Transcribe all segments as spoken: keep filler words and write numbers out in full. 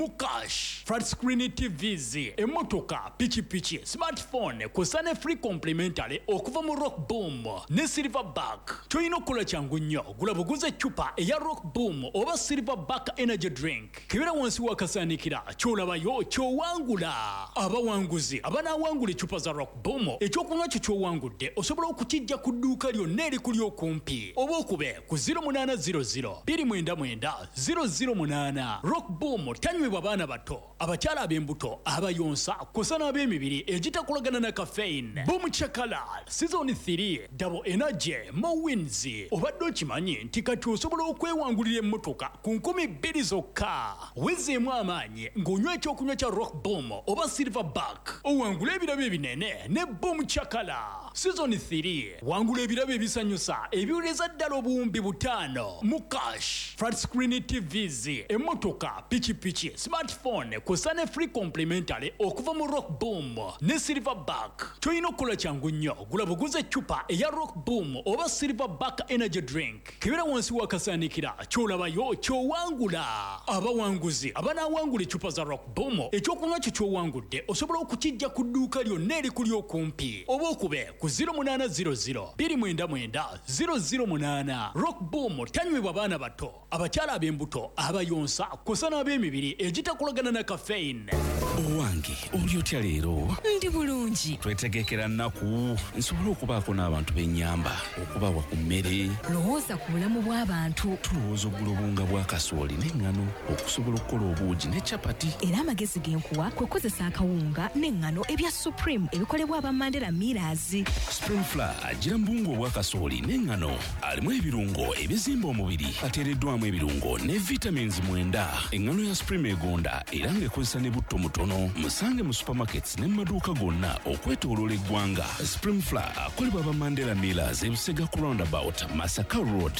mukash flat screen T Vs emotoka pichi pichi smartphone kusane free complimentary okuva mu Rock Boom ne Silverback. Choino kola changu nnyo gula buguze chupa eya Rock Boom oba Silverback energy drink kibera wansi wakasanikira kyolabayo kyowangula abawanguzi abana wangula chupa za Rock Boom ekyokunywa kyo kyowangudde osobola okukijja ku dduuka lyonna erikuli okumpi oba okube ku zero eight zero zero two nine nine zero zero eight. Rock Boom tanywebwa abaana bato abakyala ab'embuto abayonsa kusana ab'emibiri egitakolagana na caffeine. Boom Chakala season three double energy mo wins obadde okimanyi nti kati osobola okwewangulira emmotoka ku nkumi bbiri zokka wezeemu amaanyi ng'onywa ekyokunywa kya Rock Boom oba Silverback owangula ebirabo ebinene ne Boom Chakala season three wangula ebirabo ebisanyusa ebiwuleza ddala obuwumbi butaano mu cash flat screen T Vs emmotoka pichi pichi smartphone kusane free complimentary okuva mu Rock Boom ne Silverback. Choino kola changu nnyo gula buguze chupa eya Rock Boom oba Silverback energy drink kibera wansi wakasanikira kyolabayo kyowangula abawanguzi abana wangula chupa za Rock Boom ekyokunywa kyo kyowangudde osobola okukijja ku dduuka lyonna erikuli okumpi oba okube ku zero eight zero zero two nine nine zero zero eight. Rock Boom tanywebwa abaana bato abakyala ab'embuto abayonsa kusana ab'emibiri egitakolagana na caffeine. Owange oli otya leero? Ndi bulungi. Twetegekera nnaku nsobola okubaako n'abantu b'ennyamba okubawa ku mmere. Lowooza ku bulamu bw'abantu. Tulowooza oggula obunga bwa kasooli n'eŋŋano okusobola okukola obuugi ne capati. Era amagezi g'enkuwa kwe kukozesa akawunga n'eŋŋano ebya Supreme ebikolebwa aba Mandela Millers. Spring Flour agira mu bunga obwa kasooli n'eŋŋano alimu ebirungo ebizimba omubiri ateereddwamu ebirungo ne vitamins mwenda. Eŋŋano ya Supreme egonda era ng'ekozesa ne butto mutono. Musange mu supermarkets ne mu maduuka gonna okwetooloola eggwanga. Spring Flour akolebwa aba Mandela Millers e Busega ku roundabout Masaka Road.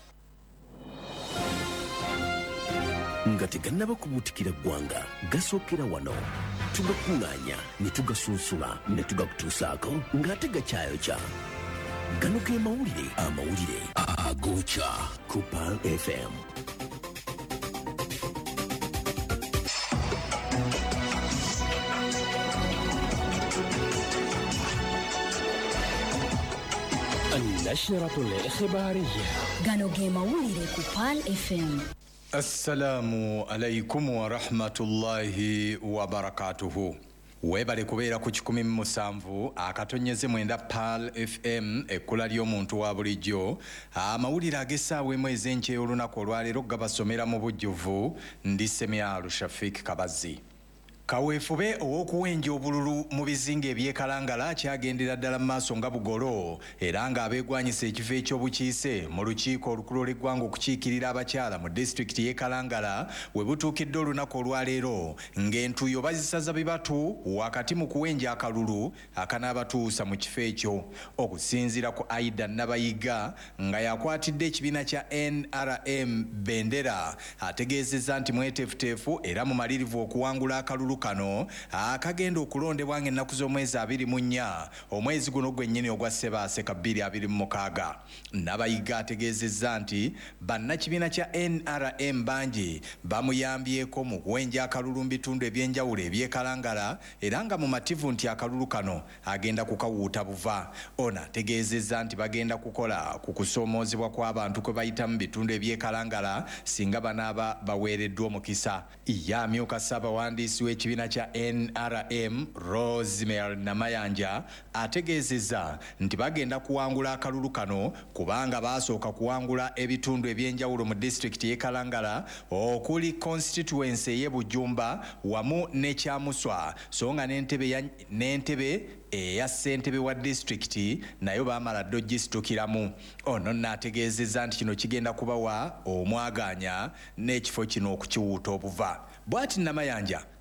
Nga tegannaba kubuutikira ggwanga gasookera wano tugakuŋŋaanya ne tugasunsula ne tugakutuusaako ng'ate gakyayokya. Gano ge mawulire amawulire agookya ku Pearl F M. النشرة الإخبارية Gano ge mawulire ku Pearl F M. Assalamu alaikum wa rahmatullahi wa barakatuhu. Webale kubeera ku kikumi mu musanvu akatonyeze mwenda Pearl F M ekkula ly'omuntu wa bulijjo. Amawulire ag'essaawa emu ez'enkya olunaku olwaleero gabasomera mu bujjuvu ndi Semyalu Shafik Kabazi. Kaweefube ow'okuwenja obululu mu bizinga ebyekalangala kyagendera ddala mu maaso nga bugolo era ng'abeegwanyisa ekifo ekyobukiise mu lukiiko olukulu lw'eggwanga okukiikirira abakyala mu disitulikiti y'e Kalangala we butuukidde olunaku olwaleero ng'entuuyo bazisaza bibatu wakati mu kuwenja akalulu akanaabatuusa mu kifo ekyo. Okusinziira ku Aida Nabayiga nga yakwatidde ekibiina kya N R M Bendera ategeezezza nti mweteefuteefu era mumalirivu okuwangula akalulu kano akagenda okulondebwa ng'ennaku z'omwezi abiri mu nnya omwezi guno gwennyini ogwa Ssebaaseka bbiri abiri mu mukaaga. Nabayiga ategeezezza nti bannakibiina kya N R M bangi bamuyambyeko mu kuwenja akalulu mu bitundu eby'enjawulo eby'ekalangala era nga mumativu nti akalulu kano agenda kukawuuta buva. Ono ategeezezza nti bagenda kukola ku kusoomoozebwa kw'abantu kwe bayita mu bitundu eby'ekalangala singa banaaba baweereddwa omukisa. Ye amyuka Ssaabawandiisi w'ekibiina kya N R M Rosemary Namayanja ategeezezza nti bagenda kuwangula akalulu kano kubanga baasooka kuwangula ebitundu eby'enjawulo mu disitulikiti y'e Kalangala okuli constituency ey'e Bujumba wamu ne Kyamuswa so nga n'entebe n'entebe eya ssentebe wa disitulikiti nayo baamala ddo gisituukiramu. Ono n'ategeezezza nti kino kigenda kubawa omwagaanya n'ekifo kino okukiwuuta obuva. Bw'ati Namayanja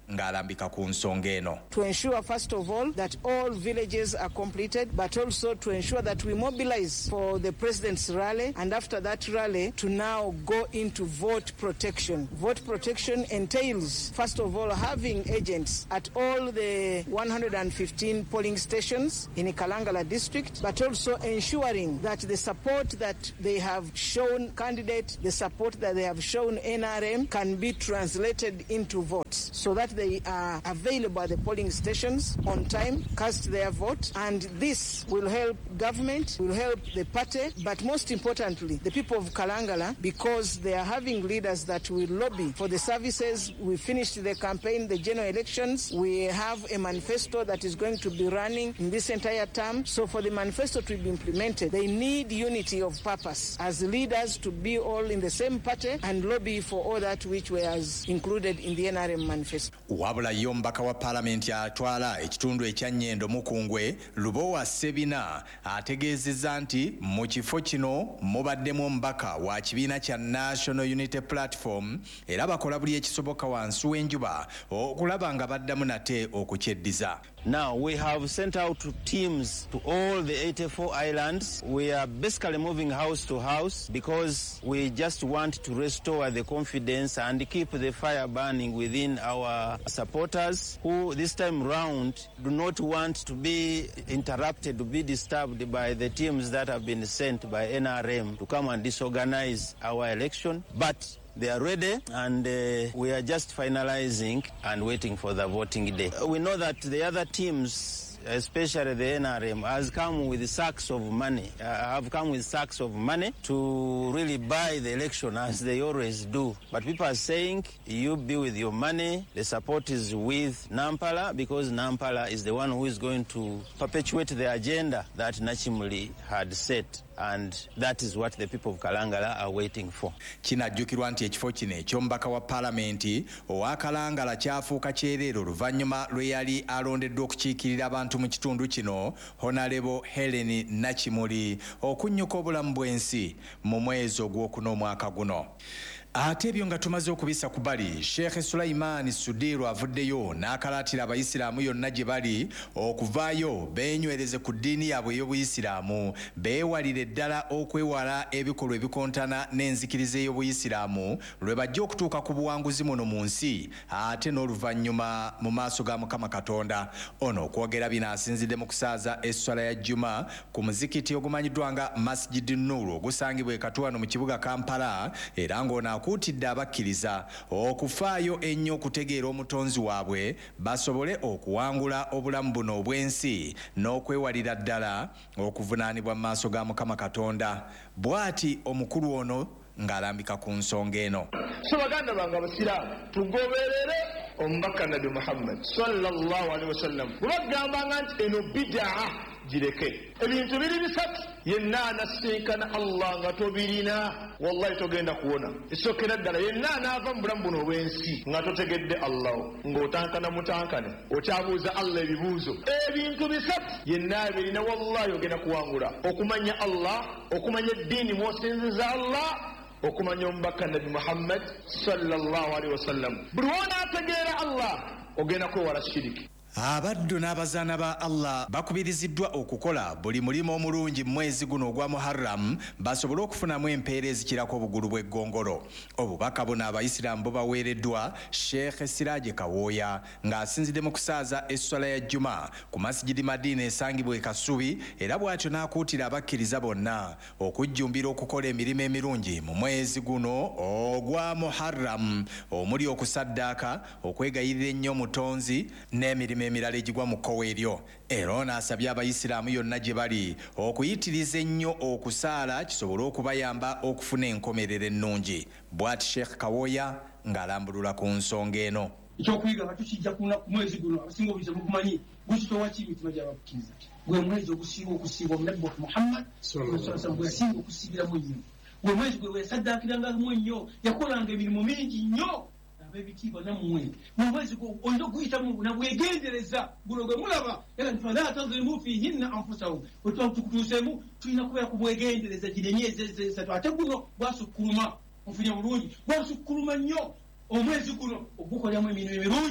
ng'alambika ku nsonga eno. To ensure first of all that all villages are completed, but also to ensure that we mobilize for the president's rally, and after that rally to now go into vote protection. Vote protection entails first of all having agents at all the one hundred fifteen polling stations in Kalangala district, but also ensuring that the support that they have shown candidate, the support that they have shown N R M can be translated into votes so that they are available at the polling stations on time, cast their vote, and this will help government, will help the party, but most importantly the people of Kalangala, because they are having leaders that will lobby for the services. We finished the campaign, the general elections. We have a manifesto that is going to be running in this entire term. So for the manifesto to be implemented, they need unity of purpose as leaders to be all in the same party and lobby for all that which was included in the N R M manifesto. Wabula yo mbaka wa parliament atwala ekitundu ekya Nnyendo Mukungwe Lubowa Sebina ategeezezza nti mu kifo kino mubaddemu mbaka wa kibiina kya National Unity Platform era bakola buli ekisoboka wansi w'enjuba okulaba nga baddamu nate okukyeddiza. Now we have sent out teams to all the eighty-four islands. We are basically moving house to house because we just want to restore the confidence and keep the fire burning within our supporters who this time round do not want to be interrupted, to be disturbed by the teams that have been sent by N R M to come and disorganize our election. But they are ready, and uh, we are just finalizing and waiting for the voting day. We know that the other teams, especially the N R M, has come with sacks of money, uh, have come with sacks of money to really buy the election as they always do. But people are saying, you be with your money. The support is with Nampala because Nampala is the one who is going to perpetuate the agenda that Nachimuli had set. And that is what the people of Kalangala are waiting for. Kinajjukirwa nti ekifo kino eky'omubaka wa paalamenti owa Kalangala kyafuuka kyereero oluvannyuma lwe yali alondeddwa okukiikirira abantu mu kitundu kino Honorable Helen Nakimuli okunnyuka obulamu bw'ensi mu mwezi ogwokuna omwaka guno. Ate ebyo nga tumaze okubisa ku bali, Sheikh Sulaiman Sudiru avuddeyo n'akalaatira abayisiraamu yonna gye bali okuvaayo beenywereze ku ddiini yaabwe ey'obuyisiraamu, beewalire ddala okwewala ebikolwa ebikontana n'enzikiriza ey'obuyisiraamu lwe bajja okutuuka ku buwanguzi muno mu nsi ate n'oluvannyuma mu maaso ga Mukama Katonda. Ono okwogera bino asinzidde mu kusaaza esswala ya Juma ku muzikiti ogumanyiddwa nga Masjid Nur ogusangibwa e Katuwano mu kibuga Kampala, era ng'ona akuutidde abakkiriza okufaayo ennyo okutegeera omutonzi waabwe basobole okuwangula obulamu buno obw'ensi n'okwewalira ddala okuvunaanibwa mu maaso ga Mukama Katonda. Bw'ati omukulu ono ng'alambika ku nsonga eno. So baganda bange abasiraamu tugoberere omubaka Nabi Muhammad sallallahu alaihi wasallam bwebagambanga nti eno bidaa gireke. Ebintu biri bisatu yenna anasinkana Allah nga tobirina wallahi togenda kuwona. Esokera ddala yenna anaava mu bulamu buno obw'ensi nga totegedde Allah ng'otankana mutankane okyabuuza Allah ebibuuzo. Ebintu bisatu yenna abirina wallahi ogenda kuwangula: okumanya Allah, okumanya eddiini mw'osinziza Allah, okumanya omubaka Nabi Muhammad sallallahu alaihi wasallam. Buli w'onaategeera Allah ogenda kwewala shiriki. Abaddu n'abazaana ba Allah bakubiriziddwa okukola buli mulimu omulungi mu mwezi guno ogwa Muharram basobole okufunamu empeera ezikirako obugulu bw'eggongolo. Obubaka buno abayisiraamu bo baweereddwa Sheikh Siraje Kawooya ng'asinzidde mu kusaaza esswala ya Juma ku Masjidi Madina esangibwa e Kasubi, era bw'atyo n'akuutira abakkiriza bonna okujjumbira okukola emirimu emirungi mu mwezi guno ogwa Muharram omuli okusaddaaka, okwegayirira ennyo omutonzi n'emirimu emirala egigwa mu kkowa eryo. Era n'asabye abayisiraamu yonna gye bali okuyitiriza ennyo okusaala kisobole okubayamba okufuna enkomerero ennungi. Bw'ati Sheikh Kawooya ng'alambulula ku nsonga eno. Ekyokuyiga nga tukijja ku mwezi guno abasinga obuyinza bukumanyi gukitowa ki emitima gy'abakkiriza. Gwe mwezi ogusinga okusiibwa Omulabbi Muhammad sallallahu alaihi wasallam gwe yasinga okusiibiramu ennyo. Gwe mwezi gwe weesaddaakirangako ennyo, yakolanga emirimu mingi nnyo. Ebitiibwa nammwe mwezi olina okuyitamu nabwegendereza guno gwe mulaba era fala tazlimu fihinna anfusahum. Wetutukutuuseemu tulina kubeera ku bwegendereza gino emyezi esatu. Ate guno gwasukkuluma ofunye bulungi, gwasukkuluma nnyo omwezi guno ogukoleramu emirimu emirungi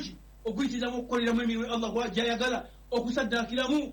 okuyitiramu okukoleramu emirimu Allah gyayagala okusaddakiramu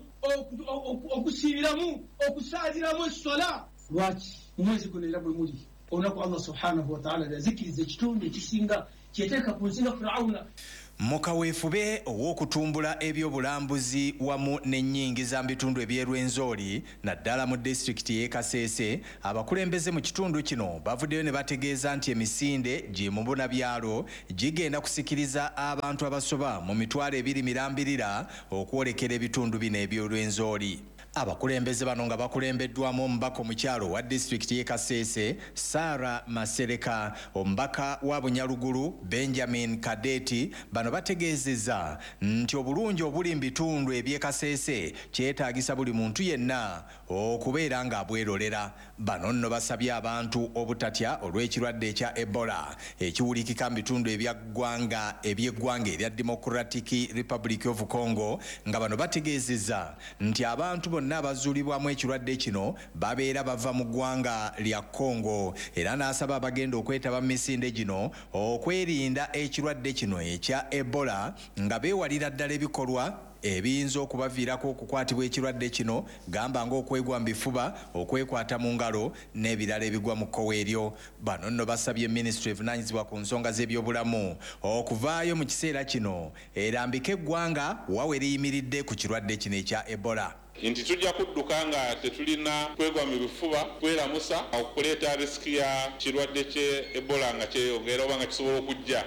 okusiibiramu okusaaliramu essola lwaki mu mwezi guno era bwe muli olunaku Allah subhanahu wa ta'ala yazikiriza ekitundu ekisinga kyeteeka ku nsi nga Firawuna. Mu kaweefube ow'okutumbula ebyobulambuzi wamu n'ennyingiza mu bitundu eby'Erwenzori naddala mu disitulikiti y'e Kasese, abakulembeze mu kitundu kino bavuddeyo ne bategeeza nti emisinde gye mu Bunabyalo gigenda kusikiriza abantu abasoba mu mitwalo ebiri mirambirira okwolekera ebitundu bino eby'Olwenzori. Abakulembeze bano nga bakulembeddwamu omubaka omukyalo wa disitulikiti y'e Kasese Sarah Masereka, omubaka wa Bunyaluguru Benjamin Kadeti. Bano bategeezezza nti obulungi obuli mu bitundu eby'e Kasese kyetaagisa buli muntu yenna okubeera ng'abwerolera. Bano nno basabye abantu obutatya olw'ekirwadde ekya Ebola ekiwulikika mu bitundu ebyaggwanga eby'eggwanga erya Democratic Republic of Congo, nga bano bategeezezza nti abantu bonna abazuulibwamu ekirwadde kino babeera bava mu ggwanga lya Congo, era n'asaba abagenda okwetaba mu misinde gino okwerinda ekirwadde kino ekya Ebola nga beewalira ddala ebikolwa ebiyinza okubaviirako okukwatibwa ekirwadde kino, gamba ng'okwegwa mu bifuba, okwekwata mu ngalo n'ebirala ebigwa mu kkowe eryo. Bano nno basabye minisitule evunaanyizibwa ku nsonga z'ebyobulamu okuvaayo mu kiseera kino erambike eggwanga wawe eriyimiridde ku kirwadde kino ekya Ebola. Nti tujja kudduka nga tetulina kwegwa mu bifuba, kweramusa okuleeta risiki ya kirwadde kye Ebola nga kyeyongera oba nga kisobola okujja.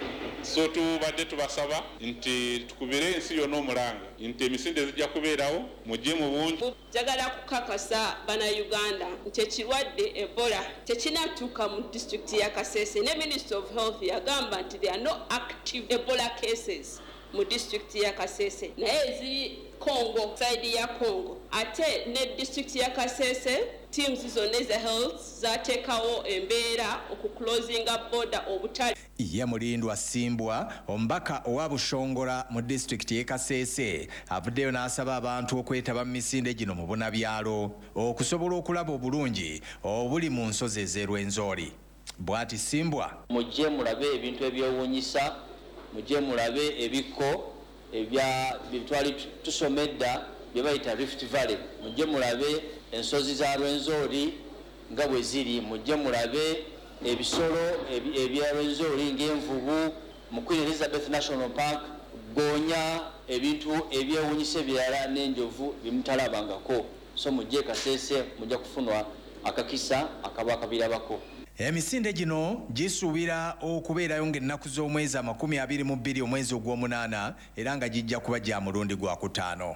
So tubadde tubasaba nti tukubire ensi yonna omulanga nti emisinde zijja kubeerawo, mujje mu bungi. Njagala kukakasa bana Uganda nti ekirwadde Ebola tekinatuuka mu disitulikiti ya Kasese, ne Minister of Health yagamba nti there are no active Ebola cases mu disitulikiti ya Kasese, naye ziri Congo, side ya Congo. Ate ne disitulikiti ya Kasese teams zonna eza health zateekawo embeera okuclosinga border obutali. Ye Mulindwa Simbwa, omubaka owa Bushongola mu disitulikiti y'e Kasese, avuddeyo n'asaba abantu okwetaba mu misinde gino mu Bunabyalo okusobola okulaba obulungi obuli mu nsozi ez'Erwenzori. Bw'ati Simbwa: mujje mulabe ebintu ebyewuunyisa, mujje mulabe ebiko ebya bitwali tusomedda bye bayita Rift Valley, mujje mulabe ensozi za Rwenzori nga bwe ziri, mujje mulabe ebisolo eby'Erwenzori ng'envubu mu Queen Elizabeth National Park, Gonya, ebintu ebyewuunyisa ebirala n'enjovu bimutalabangako. So mujje Kasese mujja kufunwa akakisa akaba akabirabako. Emisinde gino gisuubira okubeerayo ng'ennaku z'omwezi amakumi abiri mu bbiri omwezi ogw'omunaana, era nga gijja kuba gya mulundi gwa kutaano.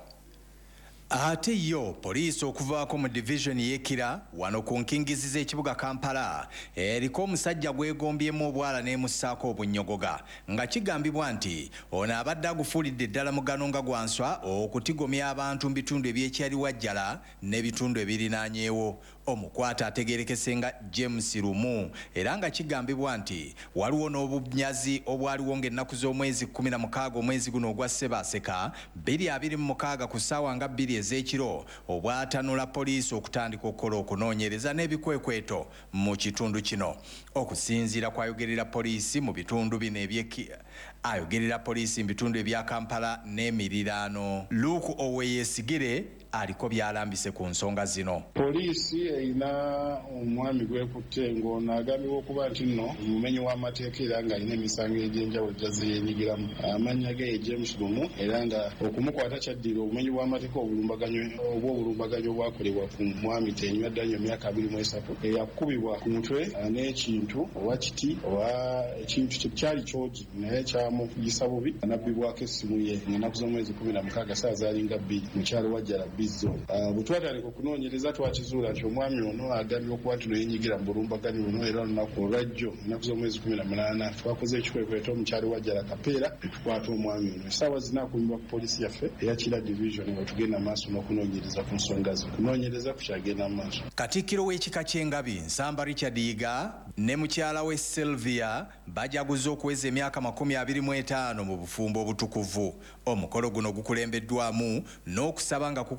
Ate yo poliisi okuvaako mu division y'Ekira wano ku nkingizi z'ekibuga Kampala eriko omusajja gwegombyemu obwala n'emussaako obunnyogoga, nga kigambibwa nti ono abadde agufuulidde ddala mugano nga gwanswa okutigomya abantu mu bitundu eby'ekyaliwajjala n'ebitundu ebirinaanyeewo. Omukwata ategeerekese nga James Rumu, era nga kigambibwa nti waliwo n'obunyazi obwaliwo ng'ennaku z'omwezi kumi na mukaaga omwezi guno ogwa Ssebaaseka bbiri abiri mu mukaaga ku ssaawa nga bbiri ez'ekiro obwatanula poliisi okutandika okukola okunoonyereza n'ebikwekweto mu kitundu kino. Okusinziira kwayogerera poliisi mu bitundu bino eby'Ekira ayogerera poliisi mu bitundu ebya Kampala n'emiriraano. Luke Oweyesigire aliko byalambise ku nsonga zino. Poliisi erina omwami gwekutte ng'ono agambibwa okuba nti nno omumenyi w'amateeka era ng'alina emisango egy'enjawulo gy'azeenyigiramu. Amannya ge ye James Lumu, era nga okumukwata kyaddira obumenyi bw'amateeka obulumbaganyo oba obulumbaganyo obwakolebwa ku mwami Tenywa Daniel emyaka abiri mu esatu eyakubibwa ku mutwe n'ekintu oba kiti oba ekintu kyali kyogi naye kyamugisa bubi, anabbibwako essimu ye ng'ennaku z'omwezi kumi na mukaaga saa zaalinga bbiri mu kyalo Wajjala Bizzo. Bwe twatandika okunoonyereza twakizuula nti omwami ono agambibwa okuba nti noyenyigira mu bulumbaganyi buno, era olunaku olwajjo ennaku z'omwezi kumi na munaana twakoze ekikwekweto mu kyalo Wajjala Kapeera ne tukwata omwami ono. Essaawa zina akuumibwa ku poliisi yaffe eya Kira division nga tugenda maaso n'okunoonyereza ku nsonga ze. Kunoonyereza kukyagenda mu maaso. Katikkiro w'ekika ky'Engabi Nsamba Richard Yiga ne mukyala we Sylvia bajaguza okuweza emyaka makumi abiri mu etaano mu bufumbo obutukuvu. Omukolo guno gukulembeddwamu n'okusaba nga kukule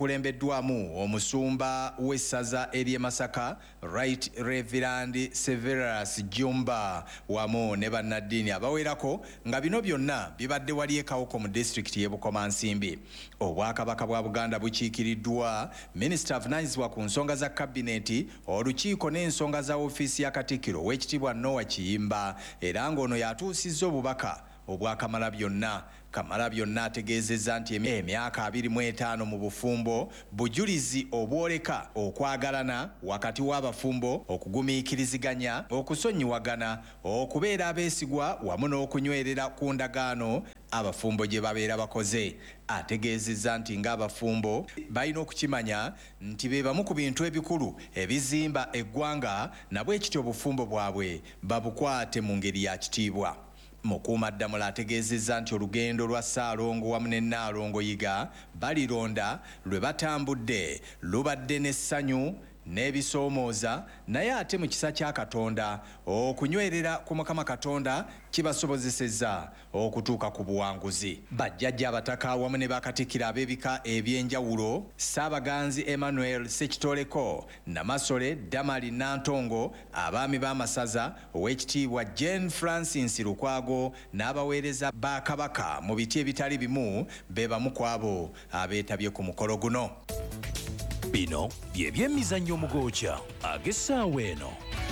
okulembeddwamu omusumba w'essaza ery'e Masaka Right Reverend Severus Jumba wamu ne bannaddiini abawerako nga bino byonna bibadde wali e Kawoko mu disitulikiti y'e Bukomansimbi. Obwakabaka bwa Buganda bukiikiriddwa minisita avunaanyizibwa ku nsonga za kabineti, olukiiko n'ensonga za ofiisi ya Katikkiro Oweekitiibwa Noah Kiyimba, era ng'ono yatuusizza obubaka obwa Kamalabyonna. Kamalabyonna ategeezezza nti emyaka abiri mu etaano mu bufumbo bujulizi obwoleka okwagalana wakati w'abafumbo, okugumiikiriziganya, okusonyiwagana, okubeera abeesigwa wamu n'okunywerera ku ndagaano abafumbo gye babeera bakoze. Ategeezezza nti ng'abafumbo balina okukimanya nti be bamu ku bintu ebikulu ebizimba eggwanga, nabwe kityo obufumbo bwabwe babukwate mu ngeri ya kitiibwa. Mukuumaddamula ategeezezza nti olugendo lwa Ssaalongo wamu ne Nnaalongo Yiga balironda lwe batambudde lubadde n'essanyu n'ebisoomooza, naye ate mu kisa kya Katonda okunywerera ku Mukama Katonda kibasobozesezza okutuuka ku buwanguzi. Bajjajja abataka awamu ne bakatikkiro ab'ebika eby'enjawulo Ssaabaganzi Emmanuel Ssekitoleko, Namasole Damali Nantongo, abaami b'amasaza Oweekitiibwa Jane Francis Lukwago n'abaweereza ba Kabaka mu biti ebitali bimu be bamu ku abo abeetabye ku mukolo guno. Bino bye by'emizannyo mugookya ag'essaawa eno.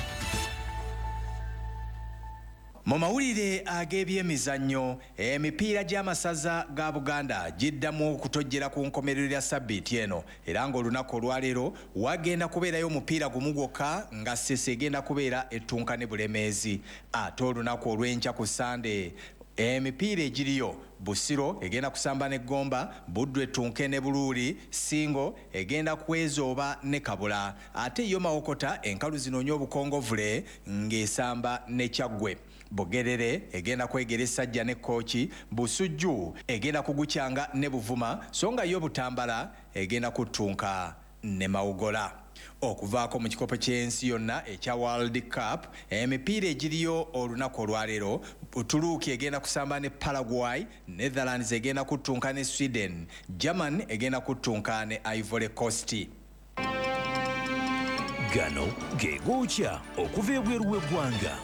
Mu mawulire ag'ebyemizannyo, emipiira gy'amasaza ga Buganda giddamu okutojjera ku nkomerero ya sabbiiti eno, era ng'olunaku olwaleero wagenda kubeerayo omupiira gumu gwokka nga Ssese egenda kubeera ettunka ne Bulemeezi. Ate olunaku olw'enkya ku Sande emipiira egiriyo: Busiro egenda kusamba ne Gomba, Buddu ettunke ne Buluuli, Singo egenda kwezooba ne Kabula, ate yo Mawokota enkalu zinoonye obukongovule ng'esamba ne Kyaggwe. Bugerere egenda kwegera Essajja ne Kooki, Busujju egenda kugukyanga ne Buvuma, so nga yo Butambala egenda kuttunka ne Mawugola. Okuvaako mu kikopo ky'ensi yonna ekya World Cup, emipiira egiriyo olunaku olwaleero: Butuluuki egenda kusamba ne Paraguay, Netherlands egenda kuttunka ne Sweden, Germany egenda kuttunka ne Ivory Coast. Gano ge gookya okuva ebweru w'eggwanga.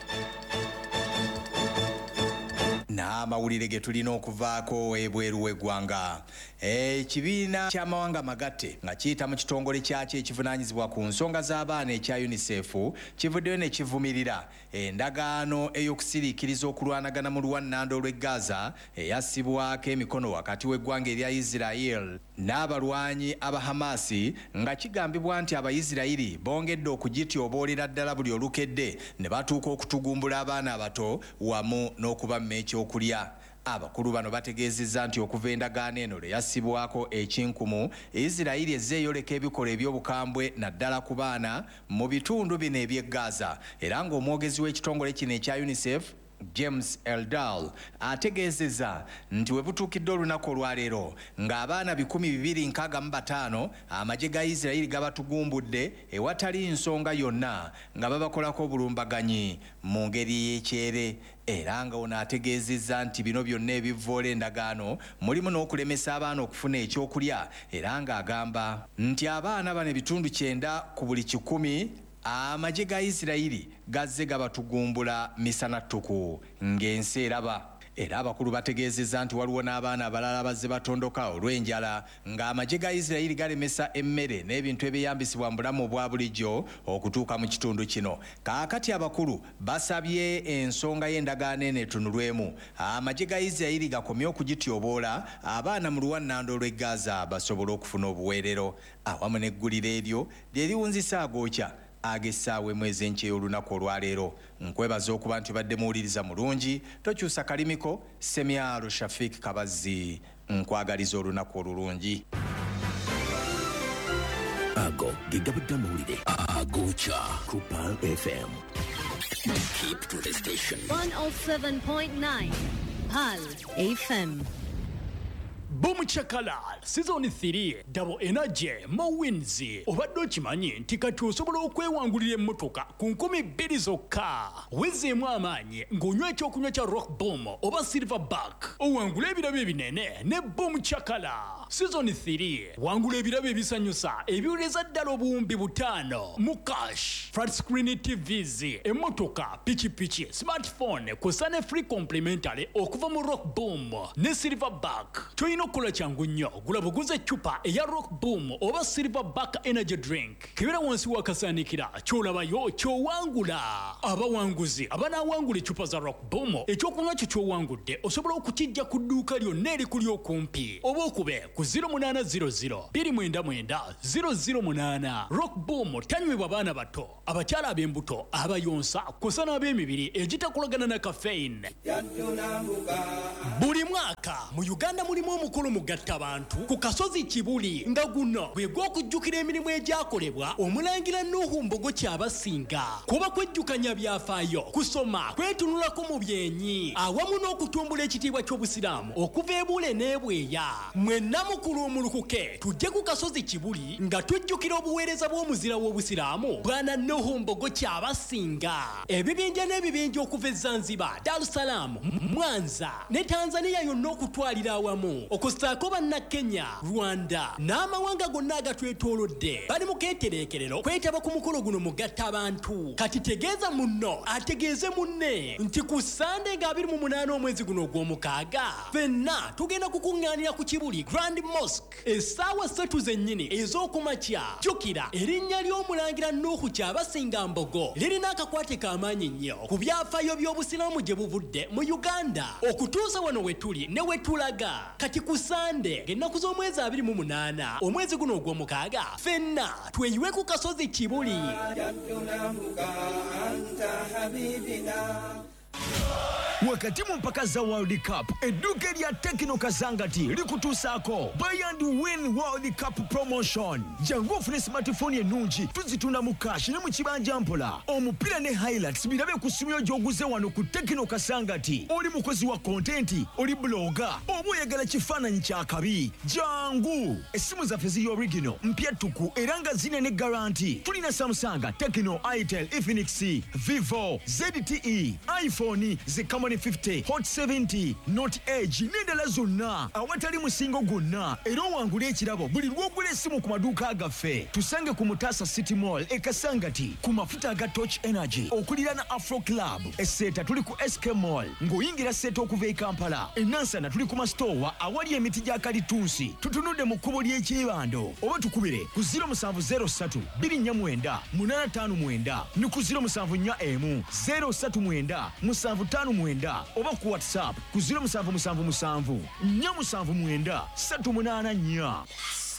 N'amawulire ge tulina okuvaako ebweru w'eggwanga. Ekibiina ky'amawanga amagatte nga kiyita mu kitongole kyakyo ekivunaanyizibwa ku nsonga z'abaana ekya UNICEF kivuddeyo ne kivumirira endagaano ey'okusiriikiriza okulwanagana mu luwannanda olw'e Gaza eyassibwako emikono wakati w'eggwanga erya Israel n'abalwanyi aba Hamasi, nga kigambibwa nti Abayisirayiri bongedde okugityoboolera ddala buli olukedde ne batuuka okutugumbula abaana abato wamu n'okubamma ekyokulya. Abakulu bano bategeezezza nti okuva endagaano eno lwe yassibwako ekinkumu, Isirayiri ezze eyoleka ebikola eby'obukambwe naddala ku baana mu bitundu bino eby'e Gaza, era ng'omwogezi w'ekitongole kino ekya UNICEF James Eldal ategeezezza nti we butuukidde olunaku olwaleero ng'abaana bikumi bibiri nkaaga mu bataano amagye ga Isirayiri gabatugumbudde ewatali nsonga yonna, nga babakolako obulumbaganyi mu ngeri y'ekyere. Era nga ono ategeezezza nti bino byonna ebivvoola endagaano mulimu n'okulemesa abaana okufuna ekyokulya, era ng'agamba nti abaana bano ebitundu kyenda ku buli kikumi amagye ga Isirayiri gazze gabatugumbula misana ttuku ng'ensi eraba. Era abakulu bategeezezza nti waliwo n'abaana abalala bazze batondoka olw'enjala, ng'amagye ga Isirayiri galemesa emmere n'ebintu ebyeyambisibwa mu bulamu obwa bulijjo okutuuka mu kitundu kino. Kaakati abakulu basabye ensonga y'endagaano eno etunulwemu, amagye ga Isirayiri gakomye okugityoboola abaana mu luwannanda olw'e Gaza basobole okufuna obuweerero, awamu n'egguliro eryo lye liwunzisa agookya ag'essaawa emwezi enkya y'olunaku olwaleero. Nkwebaza okuba nti badde muwuliriza mulungi, tokyusa kalimiko. Semyalo Shafik Kabazzi nkwagaliza olunaku olulungi. Ago gigabudde amawulire agookya ku Pearl F M. Keep to the station. one oh seven point nine Pearl F M. Boom Chakalal Season three Double Energy Mo Wins obadde okimanyi nti kati osobola okwewangulira emmotoka ku nkumi bbiri zokka wezeemu amaanyi ng'onywa ekyokunywa kya Rock Boom oba Silverback owangula ebirabo ebinene ne Boom Chakala. Season three wangula ebirabo ebisanyusa ebiwuleza ddala obuwumbi butaano mu cash, flat screen T Vs, emmotoka, pikipiki, smartphone kw'ossa ne free complimentary okuva mu Rock Boom ne Silverback. Toyina okukola kyangu nnyo, gula buguze eccupa eya Rock Boom oba Silverback energy drink kebera wansi wakasaanikira ky'olabayo ky'owangula. Abawanguzi abanaawangula eccupa za Rock Boom ekyokunywa kyo ky'owangudde osobola okukijja ku dduuka lyonna erikuli okumpi oba okube ku zero munana zero zero two nine nine zero zero munana. Rock Boom tanywebwa baana bato, abakyala ab'embuto, abayonsa kw'ossa n'ab'emibiri egitakolagana na caffeine. Buli mwaka mu Uganda mulimu omukolo mugatta bantu ku kasozi Kibuli nga guno gwe gw'okujjukira emirimu egyakolebwa omulangira Nuhu Mbogo Kyabasinga, kuba kwejjukanya byafaayo, kusoma, kwetunulako mu byenyi awamu n'okutumbula ekitiibwa ky'obusiraamu okuva e Bule n'Ebweya. Mwenna mukulu omulukuke tujje ku kasozi Kibuli nga tujjukira obuweereza bw'omuzira w'obusiraamu bwana Nuhu Mbogo Kyabasinga. Ebibinja n'ebibinja okuva e Zanzibar, Dar es Salaam, Mwanza ne Tanzania yonna okutwalira awamu okusaako banna Kenya, Rwanda n'amawanga gonna agatwetoolodde bali mu keetereekerero kwetaba ku mukolo guno mugatta abantu. Kati tegeeza munno ategeeze munne nti ku Sande nga abiri mu munaana omwezi guno ogw'omukaaga ffenna tugenda kukuŋŋaanira ku Kibuli Grand Mosque essaawa ssatu zennyini ez'okumakya. Jjukira erinnya ly'omulangira Nuhu Kyabasinga Mbogo lirina akakwate k'amaanyi nnyo ku byafaayo by'obusiraamu gye buvudde mu Uganda okutuusa wano we tuli ne we tulaga. Kati ku Sande ng'ennaku z'omwezi abiri mu munaana omwezi guno ogw'omukaaga ffenna tweyiwe ku kasozi Kibuli. Wakati mu mpaka za World Cup edduuka erya Tekno Kasangati likutuusaako Buy and Win World Cup Promotion. Jangu ofune smartphone ennungi tuzitunda mu cash ne mu kibanja mpola. Omupiira ne highlights birabe ku ssimu yo gy'oguze wano ku Tekno Kasangati. Oli mukozi wa content, oli blogger, oba oyagala kifaananyi kya kabi. Jangu essimu zaffe ziri original mpya ttuku era nga zine ne guarantee. Tulina Samsung, Tekno, Itel, Infinix, Vivo, Z T E, iPhone, Zikamani fifty, Hot seventy, Note Edge n'endala zonna awatali musingo gwonna era owangula ekirabo buli lw'ogula essimu ku maduuka gaffe. Tusange ku Mutasa City Mall e Kasangati ku mafuta aga Torch Energy okulira na Afro Club. Esseeta tuli ku S K Mall ng'oyingira Seeta okuva e Kampala. E Nansana tuli ku Mastowa awali emiti gya Kalitunsi. Tutunudde mu kkubo ly'ekyebando oba tukubire ku zero seven zero three two nine nine eight five nine ne ku zero seven four one zero three nine seven five nine oba ku WhatsApp ku zero seven seven seven four seven nine three eight four.